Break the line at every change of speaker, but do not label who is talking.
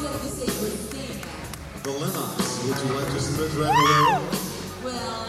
The Lemons. Would you like to submit right away?
Well,